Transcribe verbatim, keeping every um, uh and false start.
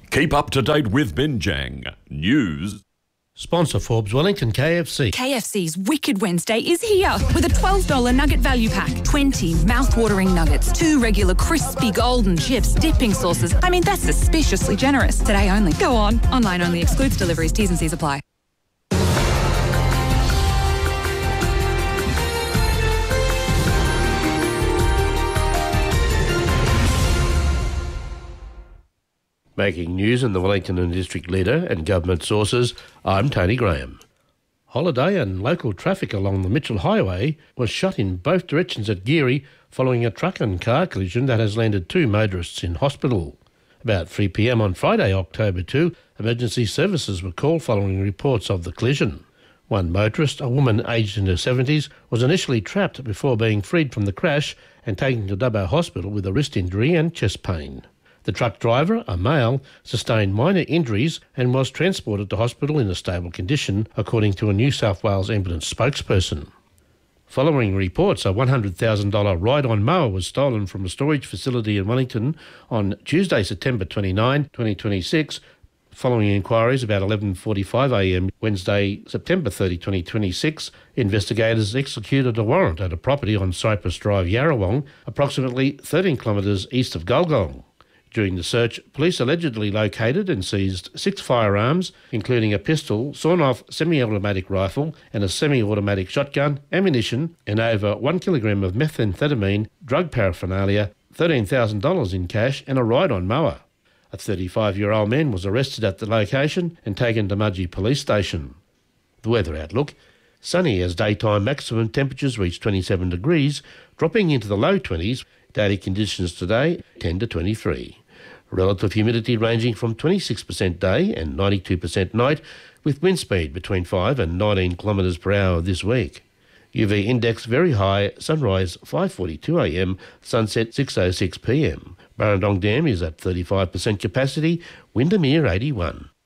Keep up to date with Binjang News. Sponsor Forbes Wellington K F C. K F C's Wicked Wednesday is here with a twelve dollars nugget value pack. twenty mouth-watering nuggets, two regular crispy golden chips, dipping sauces. I mean, that's suspiciously generous. Today only. Go on. Online only. Excludes deliveries. T's and C's apply. Making news in the Wellington and District Leader and government sources, I'm Tony Graham. Holiday and local traffic along the Mitchell Highway was shut in both directions at Geary following a truck and car collision that has landed two motorists in hospital. About three p m on Friday, October second, emergency services were called following reports of the collision. One motorist, a woman aged in her seventies, was initially trapped before being freed from the crash and taken to Dubbo Hospital with a wrist injury and chest pain. The truck driver, a male, sustained minor injuries and was transported to hospital in a stable condition, according to a New South Wales ambulance spokesperson. Following reports, a one hundred thousand dollars ride-on mower was stolen from a storage facility in Wellington on Tuesday, September twenty-ninth, twenty twenty-six, following inquiries about eleven forty-five a m Wednesday, September thirtieth, twenty twenty-six, investigators executed a warrant at a property on Cypress Drive, Yarrawong, approximately thirteen kilometres east of Gulgong. During the search, police allegedly located and seized six firearms, including a pistol, sawn-off semi-automatic rifle and a semi-automatic shotgun, ammunition, and over one kilogram of methamphetamine, drug paraphernalia, thirteen thousand dollars in cash and a ride-on mower. A thirty-five-year-old man was arrested at the location and taken to Mudgee Police Station. The weather outlook: sunny as daytime maximum temperatures reach twenty-seven degrees, dropping into the low twenties. Daily conditions today, ten to twenty-three. Relative humidity ranging from twenty-six percent day and ninety-two percent night, with wind speed between five and nineteen kilometres per hour this week. U V index very high, sunrise five forty-two a m, sunset six oh six p m. Burrendong Dam is at thirty-five percent capacity, Windermere eighty-one.